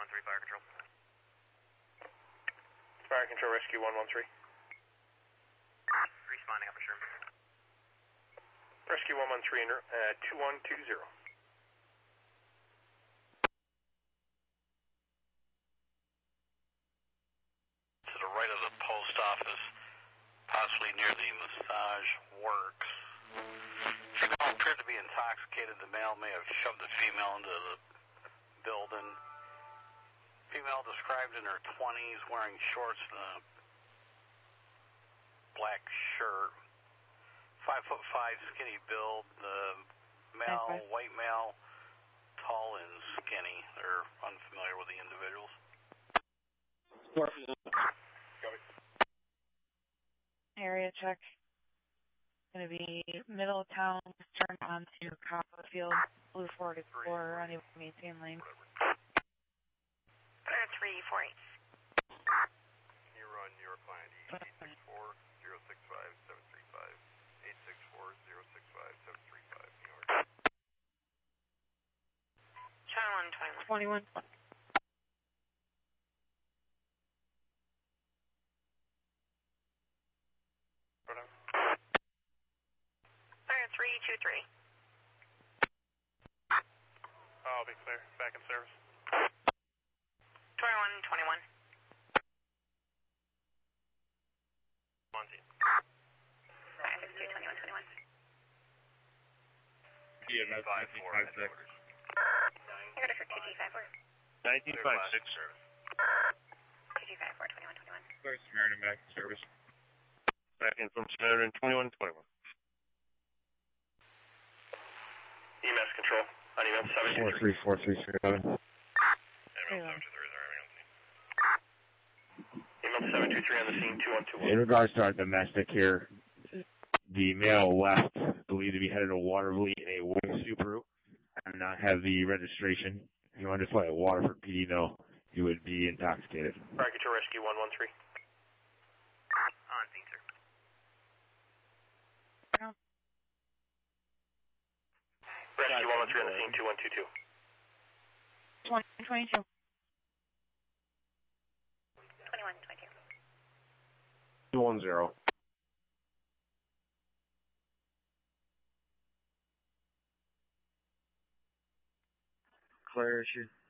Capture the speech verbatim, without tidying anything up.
one three, fire control. Fire control, rescue one one three. Responding, upper Sherman. Rescue one one three, uh, two one two zero. To the right of the post office, possibly near the Massage Works. Female appeared to be intoxicated. The male may have shoved the female into the building. Female described in her twenties, wearing shorts and a black shirt. Five foot five, skinny build. The male, Okay. white male, tall and skinny. They're unfamiliar with the individuals. Area check. Going to be middle of town, turn onto Copperfield, Blue forty-four, unable to maintain lane. Clear three four eight. You run your client E eight six four zero six five seven three five. eight six four zero six five seven three five, New York. Channel one twenty-one. twenty-one. Clear three two three. I'll be clear. Back in service. twenty-one twenty-one. Monty. five six two twenty-one twenty-one. E M S nineteen five six. I got it for two G five four. nineteen five six. two G five four twenty-one twenty-one. Clear Samaritan back in service. Back in from Samaritan twenty-one twenty-one. E M S control. On E M S seven two four three. three four three seven. E M S seven two three is arriving on scene. E M S seven two three on the scene, two one two one. In regards to our domestic here, the male left, believed to be headed to Waterloo in a white Subaru, and not have the registration. You want to just let Waterford P D know he would be intoxicated. Fire control, rescue one one three. On scene, sir. Rescue one one three on the scene, two one two two. twenty twenty-two. twenty-one twenty-two. two one zero. Clear issue.